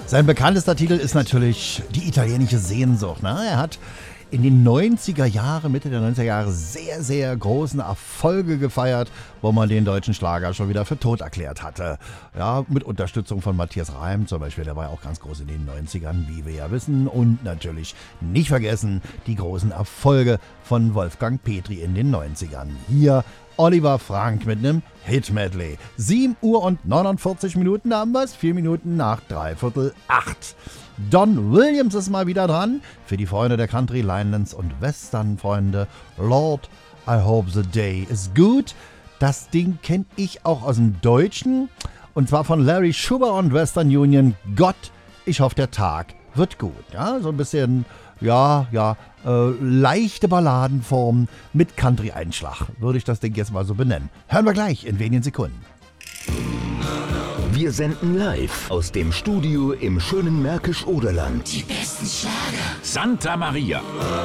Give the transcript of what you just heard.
Sein bekanntester Titel ist natürlich Die italienische Sehnsucht. Ne? Er hat in den 90er Jahren, Mitte der 90er Jahre, sehr, sehr großen Erfolge gefeiert, wo man den deutschen Schlager schon wieder für tot erklärt hatte. Ja, mit Unterstützung von Matthias Reim zum Beispiel, der war ja auch ganz groß in den 90ern, wie wir ja wissen. Und natürlich nicht vergessen die großen Erfolge von Wolfgang Petri in den 90ern. Hier Oliver Frank mit einem Hit-Medley. 7 Uhr und 49 Minuten haben wir es, 4 Minuten nach 7:45. Don Williams ist mal wieder dran. Für die Freunde der Country, Linelands und Western-Freunde. Lord, I hope the day is good. Das Ding kenne ich auch aus dem Deutschen. Und zwar von Larry Schubert und Western Union. Gott, ich hoffe, der Tag wird gut. Ja, so ein bisschen, leichte Balladenform mit Country-Einschlag. Würde ich das Ding jetzt mal so benennen. Hören wir gleich in wenigen Sekunden. Wir senden live aus dem Studio im schönen Märkisch-Oderland. Die besten Schlager. Santa Maria.